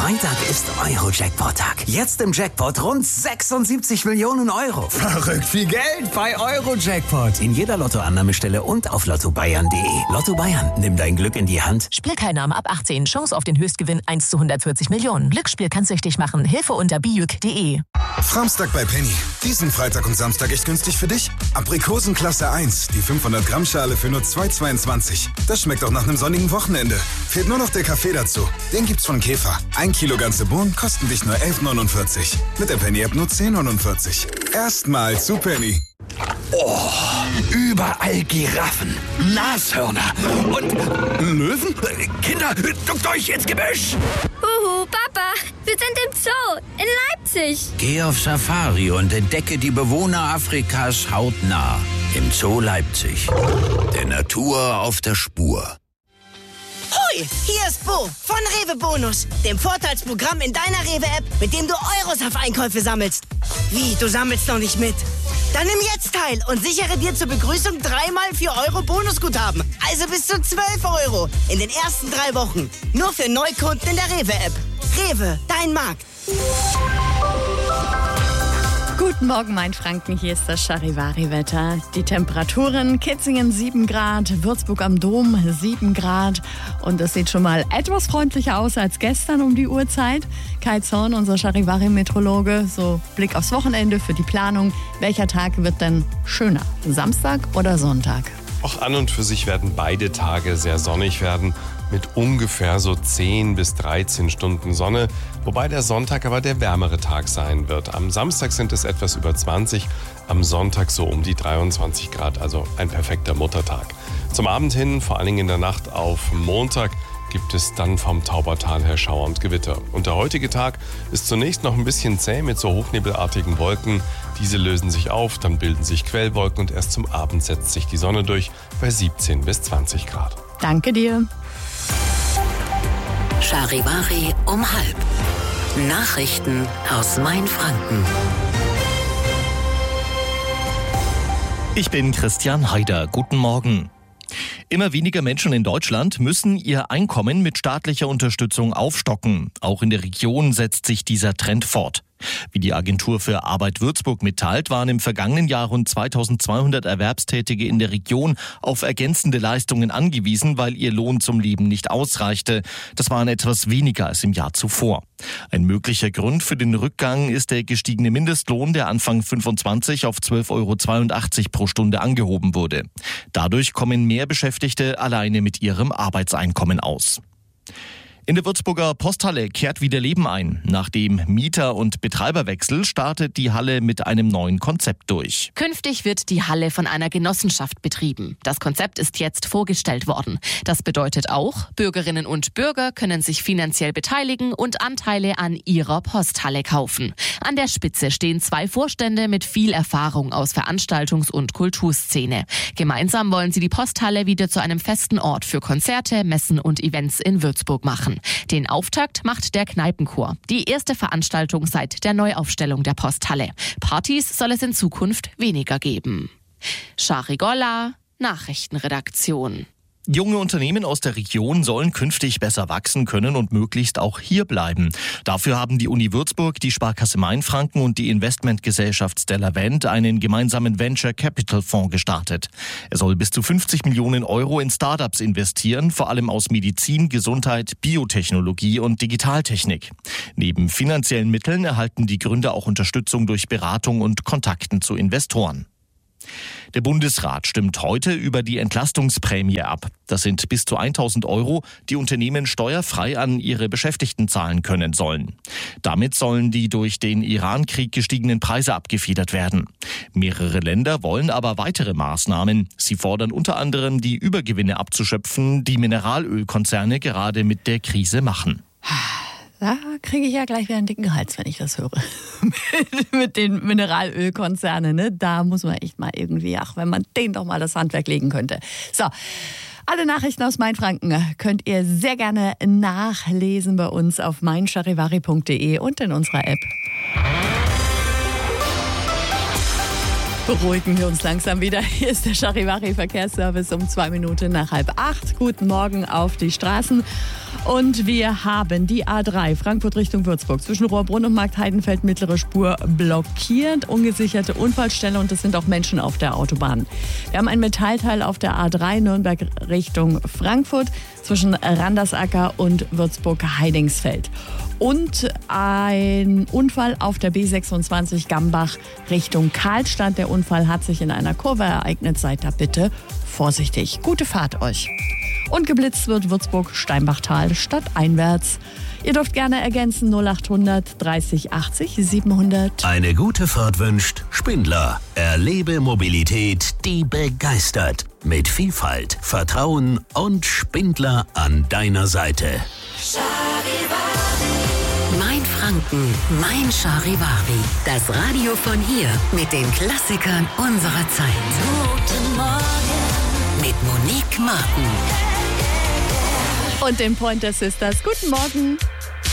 Freitag ist Euro-Jackpot-Tag. Jetzt im Jackpot rund 76 Millionen Euro. Verrückt viel Geld bei Euro-Jackpot. In jeder Lottoannahmestelle und auf lottobayern.de. Lotto Bayern, nimm dein Glück in die Hand. Spielteilnahme ab 18. Chance auf den Höchstgewinn 1 zu 140 Millionen. Glücksspiel kann süchtig machen. Hilfe unter bijuk.de. Samstag bei Penny. Diesen Freitag und Samstag echt günstig für dich? Aprikosen Klasse 1, die 500 Gramm Schale für nur 2,22. Das schmeckt auch nach einem sonnigen Wochenende. Fehlt nur noch der Kaffee dazu. Den gibt's von Käfer. 1 Kilo ganze Bohnen kosten dich nur 11,49. Mit der Penny-App nur 10,49. Erstmal zu Penny. Oh, überall Giraffen, Nashörner und Löwen. Kinder, duckt euch ins Gebüsch. Papa, wir sind im Zoo in Leipzig. Geh auf Safari und entdecke die Bewohner Afrikas hautnah. Im Zoo Leipzig. Der Natur auf der Spur. Hoi, hier ist Bo von Rewe Bonus, dem Vorteilsprogramm in deiner Rewe-App, mit dem du Euros auf Einkäufe sammelst. Wie, du sammelst noch nicht mit? Dann nimm jetzt teil und sichere dir zur Begrüßung 3x 4 Euro Bonusguthaben. Also bis zu 12 Euro in den ersten 3 Wochen. Nur für Neukunden in der Rewe-App. Rewe, dein Markt. Guten Morgen, Mainfranken, hier ist das Charivari-Wetter. Die Temperaturen: Kitzingen 7 Grad, Würzburg am Dom 7 Grad. Und es sieht schon mal etwas freundlicher aus als gestern um die Uhrzeit. Kai Zorn, unser Charivari-Meteorologe, so Blick aufs Wochenende für die Planung. Welcher Tag wird denn schöner, Samstag oder Sonntag? Auch an und für sich werden beide Tage sehr sonnig werden, mit ungefähr so 10 bis 13 Stunden Sonne, wobei der Sonntag aber der wärmere Tag sein wird. Am Samstag sind es etwas über 20, am Sonntag so um die 23 Grad, also ein perfekter Muttertag. Zum Abend hin, vor allen Dingen in der Nacht auf Montag, gibt es dann vom Taubertal her Schauer und Gewitter. Und der heutige Tag ist zunächst noch ein bisschen zäh mit so hochnebelartigen Wolken. Diese lösen sich auf, dann bilden sich Quellwolken und erst zum Abend setzt sich die Sonne durch bei 17 bis 20 Grad. Danke dir. Charivari um 12:30. Nachrichten aus Mainfranken. Ich bin Christian Haider. Guten Morgen. Immer weniger Menschen in Deutschland müssen ihr Einkommen mit staatlicher Unterstützung aufstocken. Auch in der Region setzt sich dieser Trend fort. Wie die Agentur für Arbeit Würzburg mitteilt, waren im vergangenen Jahr rund 2200 Erwerbstätige in der Region auf ergänzende Leistungen angewiesen, weil ihr Lohn zum Leben nicht ausreichte. Das waren etwas weniger als im Jahr zuvor. Ein möglicher Grund für den Rückgang ist der gestiegene Mindestlohn, der Anfang 25 auf 12,82 € pro Stunde angehoben wurde. Dadurch kommen mehr Beschäftigte alleine mit ihrem Arbeitseinkommen aus. In der Würzburger Posthalle kehrt wieder Leben ein. Nach dem Mieter- und Betreiberwechsel startet die Halle mit einem neuen Konzept durch. Künftig wird die Halle von einer Genossenschaft betrieben. Das Konzept ist jetzt vorgestellt worden. Das bedeutet auch, Bürgerinnen und Bürger können sich finanziell beteiligen und Anteile an ihrer Posthalle kaufen. An der Spitze stehen 2 Vorstände mit viel Erfahrung aus Veranstaltungs- und Kulturszene. Gemeinsam wollen sie die Posthalle wieder zu einem festen Ort für Konzerte, Messen und Events in Würzburg machen. Den Auftakt macht der Kneipenchor. Die erste Veranstaltung seit der Neuaufstellung der Posthalle. Partys soll es in Zukunft weniger geben. Charigolla, Nachrichtenredaktion. Junge Unternehmen aus der Region sollen künftig besser wachsen können und möglichst auch hier bleiben. Dafür haben die Uni Würzburg, die Sparkasse Mainfranken und die Investmentgesellschaft Stellar Wendt einen gemeinsamen Venture Capital Fonds gestartet. Er soll bis zu 50 Millionen Euro in Startups investieren, vor allem aus Medizin, Gesundheit, Biotechnologie und Digitaltechnik. Neben finanziellen Mitteln erhalten die Gründer auch Unterstützung durch Beratung und Kontakten zu Investoren. Der Bundesrat stimmt heute über die Entlastungsprämie ab. Das sind bis zu 1.000 Euro, die Unternehmen steuerfrei an ihre Beschäftigten zahlen können sollen. Damit sollen die durch den Iran-Krieg gestiegenen Preise abgefedert werden. Mehrere Länder wollen aber weitere Maßnahmen. Sie fordern unter anderem, die Übergewinne abzuschöpfen, die Mineralölkonzerne gerade mit der Krise machen. Da kriege ich ja gleich wieder einen dicken Hals, wenn ich das höre. mit den Mineralölkonzernen, ne? Da muss man echt mal irgendwie, wenn man denen doch mal das Handwerk legen könnte. So, alle Nachrichten aus Mainfranken könnt ihr sehr gerne nachlesen bei uns auf meincharivari.de und in unserer App. Beruhigen wir uns langsam wieder. Hier ist der Charivari-Verkehrsservice um 2 Minuten nach 7:30. Guten Morgen auf die Straßen. Und wir haben die A3 Frankfurt Richtung Würzburg zwischen Rohrbrunn und Marktheidenfeld mittlere Spur blockiert. Ungesicherte Unfallstelle und es sind auch Menschen auf der Autobahn. Wir haben ein Metallteil auf der A3 Nürnberg Richtung Frankfurt zwischen Randersacker und Würzburg-Heidingsfeld. Und ein Unfall auf der B26 Gambach Richtung Karlstadt. Der Unfall hat sich in einer Kurve ereignet. Seid da bitte vorsichtig. Gute Fahrt euch. Und geblitzt wird Würzburg-Steinbachtal stadteinwärts. Ihr dürft gerne ergänzen 0800 30 80 700. Eine gute Fahrt wünscht Spindler. Erlebe Mobilität, die begeistert. Mit Vielfalt, Vertrauen und Spindler an deiner Seite. Mein Franken, mein Charivari. Das Radio von hier mit den Klassikern unserer Zeit. Guten Morgen mit Monique Martin. Und den Pointer Sisters. Guten Morgen.